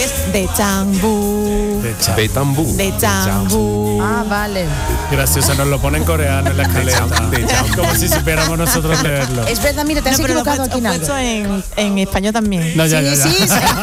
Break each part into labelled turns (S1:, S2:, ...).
S1: es de Changbu.
S2: De Tambú.
S1: De Changbu.
S3: Ah, vale.
S4: Gracioso, nos lo pone en coreano en la escaleta. Como si supiéramos nosotros leerlo.
S3: Es verdad, mira, te has
S1: pero lo
S3: equivocado
S1: he
S3: aquí en algo.
S1: puesto en español también.
S4: No, ya.
S3: Sí.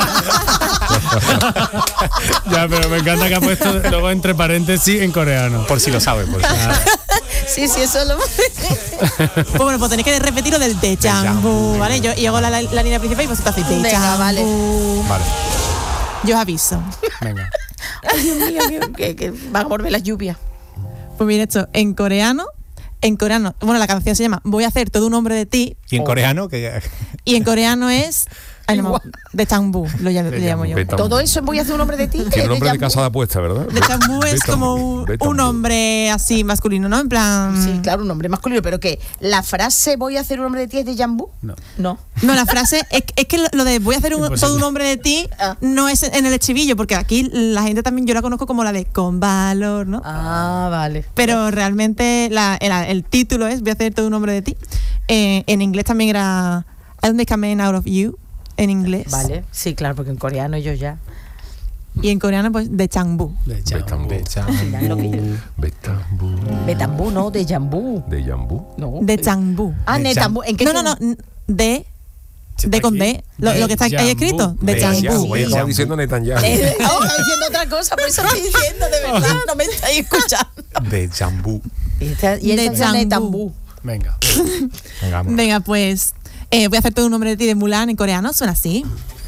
S4: Ya, pero me encanta que ha puesto luego entre paréntesis en coreano.
S2: Por si lo sabe, por si lo sabe.
S3: Sí, eso lo...
S1: Pues bueno, pues tenéis que repetir lo del de Changbu, ¿vale? Y hago la línea principal y vosotros hacéis de
S3: Venga,
S1: Changbu.
S3: vale.
S2: Vale.
S1: Yo os aviso.
S4: Venga.
S3: Ay, Dios mío, que van a volver las lluvias.
S1: Pues mira, esto, en coreano, bueno, la canción se llama Voy a hacer todo un hombre de ti,
S2: Y en coreano, que
S1: y en coreano es de Changbu, le llamo yo.
S2: De Tambú.
S3: Todo eso voy a hacer un hombre de ti.
S2: Tiene nombre de
S3: Yambu.
S2: casa de apuesta, ¿verdad?
S1: De Changbu es como
S2: De Tambú.
S1: un hombre así masculino, ¿no? En plan...
S3: Sí, claro, un hombre masculino, pero que la frase voy a hacer un hombre de ti es de Yambu.
S4: No.
S3: No.
S1: No, la frase es que lo de voy a hacer
S4: Imposible.
S1: todo un hombre de ti no es en el estribillo, porque aquí la gente también, yo la conozco como la de con valor, ¿no?
S3: Ah, vale.
S1: Pero realmente el título es voy a hacer todo un hombre de ti. En inglés también era I'll make a man out of you, en inglés.
S3: Vale, sí, claro, porque en coreano yo ya.
S1: Y en coreano pues de Changbu.
S4: De Changbu.
S3: Mira lo que yo-
S2: Betambú.
S3: Betambú, no, de Yambu.
S2: De Yambú.
S3: No.
S1: De Changbu.
S3: Ah,
S4: De
S3: Netambú. ¿En qué
S1: No, de con D. Lo que está ahí escrito. De Changbu.
S2: Oye, estaba diciendo Netanyahu.
S3: Estaba diciendo otra cosa, por eso estoy diciendo, de verdad, no me estáis escuchando.
S2: De Yambú.
S3: Y esta
S1: De
S3: es
S1: Yambu.
S3: Netambú.
S4: Venga.
S2: Venga, vamos.
S1: Venga, pues voy a hacer todo un nombre de ti de Mulan en coreano. Suena así.